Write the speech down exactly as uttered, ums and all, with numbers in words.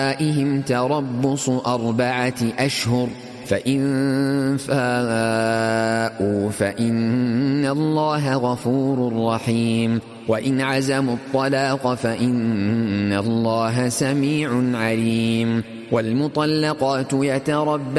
نِسَائِهِمْ تَرَبُّصُ أَرْبَعَةِ أَشْهُرٍ فَإِن فَاءُوا فَإِنَّ اللَّهَ غَفُورٌ رَّحِيمٌ وَإِنْ عَزَمُوا الطَّلَاقَ فَإِنَّ اللَّهَ سَمِيعٌ عَلِيمٌ وَالْمُطَلَّقَاتُ يَتَرَبَّصْنَ